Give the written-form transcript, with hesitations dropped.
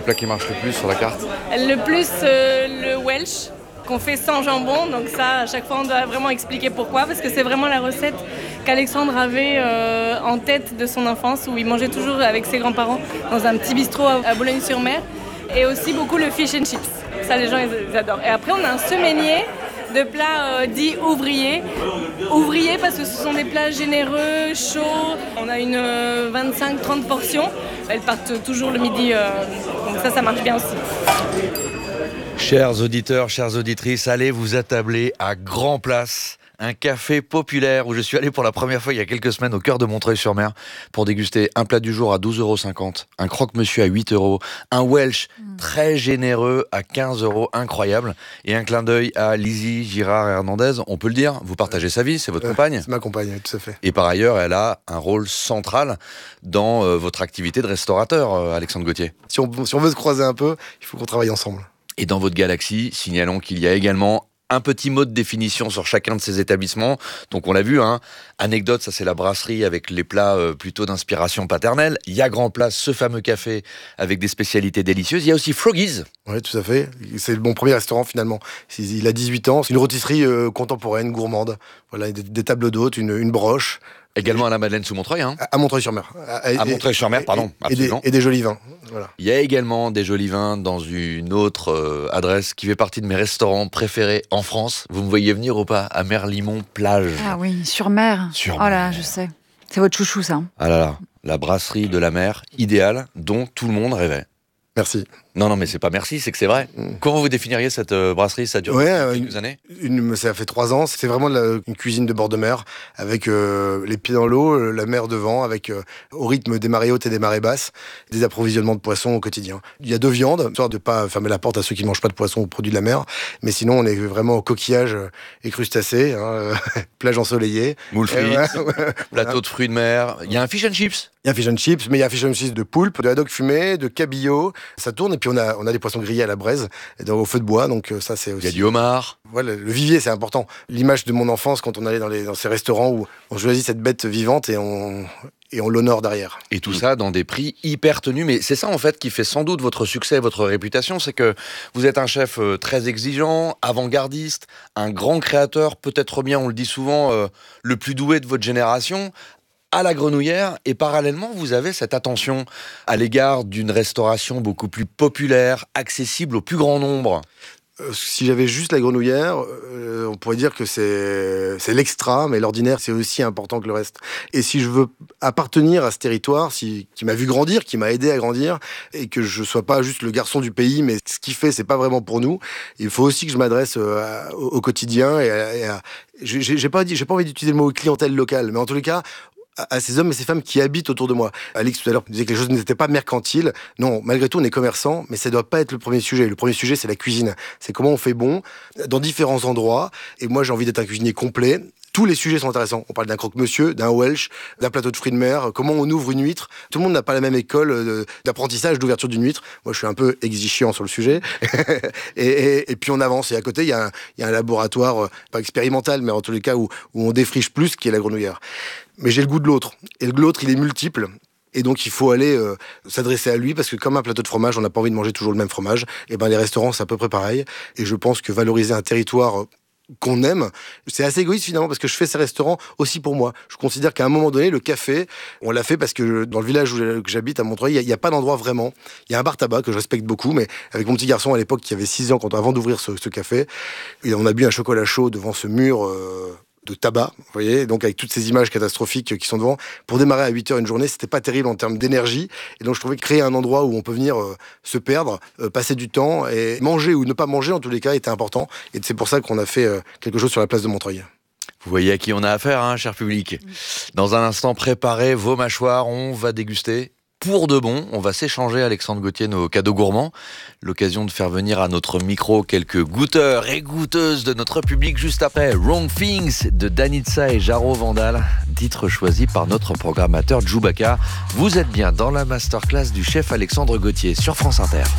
plat qui marche le plus sur la carte? Le plus, le Welsh, qu'on fait sans jambon. Donc ça, à chaque fois, on doit vraiment expliquer pourquoi. Parce que c'est vraiment la recette qu'Alexandre avait en tête de son enfance, où il mangeait toujours avec ses grands-parents dans un petit bistrot à Boulogne-sur-Mer. Et aussi beaucoup le fish and chips. Ça, les gens, ils adorent. Et après, on a un semainier de plats dits ouvriers. Ouvriers parce que ce sont des plats généreux, chauds. On a une 25-30 portions. Elles partent toujours le midi. Donc ça marche bien aussi. Chers auditeurs, chères auditrices, allez vous attabler à Grand Place, un café populaire où je suis allé pour la première fois il y a quelques semaines au cœur de Montreuil-sur-Mer pour déguster un plat du jour à 12,50 €, un croque-monsieur à 8 €, un Welsh très généreux à 15 €, incroyable, et un clin d'œil à Lizzie Girard-Hernandez. On peut le dire, vous partagez sa vie, c'est votre compagne. C'est ma compagne, tout à fait. Et par ailleurs, elle a un rôle central dans votre activité de restaurateur, Alexandre Gauthier. Si on veut se croiser un peu, il faut qu'on travaille ensemble. Et dans votre galaxie, signalons qu'il y a également un petit mot de définition sur chacun de ces établissements. Donc on l'a vu, anecdote, ça c'est la brasserie avec les plats plutôt d'inspiration paternelle. Il y a Grand Place, ce fameux café avec des spécialités délicieuses. Il y a aussi Froggy's. Oui, tout à fait. C'est mon premier restaurant finalement. Il a 18 ans. C'est une rôtisserie contemporaine, gourmande. Voilà, des tables d'hôtes, une broche. Également à la Madeleine sous Montreuil. À Montreuil-sur-Mer. À Montreuil-sur-Mer, pardon. Absolument. Et des jolis vins. Voilà. Il y a également des jolis vins dans une autre adresse qui fait partie de mes restaurants préférés en France. Vous me voyez venir ou pas? À Merlimont-Plage. Ah oui, sur mer. Sur Oh là, je sais. C'est votre chouchou, ça. Ah là là, la brasserie de la mer idéale dont tout le monde rêvait. Merci. Non, mais c'est pas merci, c'est que c'est vrai. Comment vous définiriez cette brasserie? Ça dure quelques années? Ça fait 3 ans. C'est vraiment une cuisine de bord de mer, avec les pieds dans l'eau, la mer devant, avec au rythme des marées hautes et des marées basses, des approvisionnements de poissons au quotidien. Il y a 2 viandes, histoire de ne pas fermer la porte à ceux qui ne mangent pas de poissons ou produits de la mer. Mais sinon, on est vraiment au coquillage et crustacés, plage ensoleillée. Moules frites, plateau de fruits de mer. Il y a un fish and chips. Il y a un fish and chips, mais il y a un fish and chips de poulpe, de haddock fumé, de cabillaud. Ça tourne, et puis on a des poissons grillés à la braise, au feu de bois, donc ça c'est aussi... Il y a du homard. Voilà, le vivier c'est important. L'image de mon enfance quand on allait dans ces restaurants où on choisit cette bête vivante et on l'honore derrière. Et tout ça dans des prix hyper tenus. Mais c'est ça en fait qui fait sans doute votre succès, votre réputation, c'est que vous êtes un chef très exigeant, avant-gardiste, un grand créateur, peut-être bien, on le dit souvent, le plus doué de votre génération, à la Grenouillère, et parallèlement, vous avez cette attention à l'égard d'une restauration beaucoup plus populaire, accessible au plus grand nombre. Si j'avais juste la Grenouillère, on pourrait dire que c'est l'extra, mais l'ordinaire, c'est aussi important que le reste. Et si je veux appartenir à ce territoire, qui m'a vu grandir, qui m'a aidé à grandir, et que je sois pas juste le garçon du pays, mais ce qu'il fait, c'est pas vraiment pour nous, il faut aussi que je m'adresse au quotidien. J'ai pas envie d'utiliser le mot clientèle locale, mais en tous les cas, à ces hommes et ces femmes qui habitent autour de moi. Alix, tout à l'heure, disait que les choses n'étaient pas mercantiles. Non, malgré tout, on est commerçant, mais ça ne doit pas être le premier sujet. Le premier sujet, c'est la cuisine. C'est comment on fait bon, dans différents endroits. Et moi, j'ai envie d'être un cuisinier complet. Tous les sujets sont intéressants. On parle d'un croque-monsieur, d'un Welsh, d'un plateau de fruits de mer, comment on ouvre une huître. Tout le monde n'a pas la même école d'apprentissage, d'ouverture d'une huître. Moi, je suis un peu exigeant sur le sujet. et puis on avance. Et à côté, il y a un laboratoire, pas expérimental, mais en tous les cas, où on défriche plus, qui est la Grenouillère. Mais j'ai le goût de l'autre. Et l'autre, il est multiple. Et donc, il faut aller s'adresser à lui, parce que comme un plateau de fromage, on n'a pas envie de manger toujours le même fromage. Et les restaurants, c'est à peu près pareil. Et je pense que valoriser un territoire qu'on aime, c'est assez égoïste finalement, parce que je fais ces restaurants aussi pour moi. Je considère qu'à un moment donné, le café, on l'a fait parce que dans le village que j'habite, à Montreuil, il n'y a pas d'endroit vraiment. Il y a un bar tabac que je respecte beaucoup, mais avec mon petit garçon à l'époque qui avait 6 ans, avant d'ouvrir ce café, et on a bu un chocolat chaud devant ce mur de tabac, vous voyez, donc avec toutes ces images catastrophiques qui sont devant. Pour démarrer à 8h une journée, c'était pas terrible en termes d'énergie, et donc je trouvais que créer un endroit où on peut venir se perdre, passer du temps, et manger ou ne pas manger en tous les cas était important, et c'est pour ça qu'on a fait quelque chose sur la place de Montreuil. Vous voyez à qui on a affaire, cher public. Dans un instant, préparez vos mâchoires, on va déguster. Pour de bon, on va s'échanger, Alexandre Gauthier, nos cadeaux gourmands. L'occasion de faire venir à notre micro quelques goûteurs et goûteuses de notre public juste après. Wrong Things de Danitza et Jaro Vandal, titre choisi par notre programmateur Djoubaka. Vous êtes bien dans la masterclass du chef Alexandre Gauthier sur France Inter.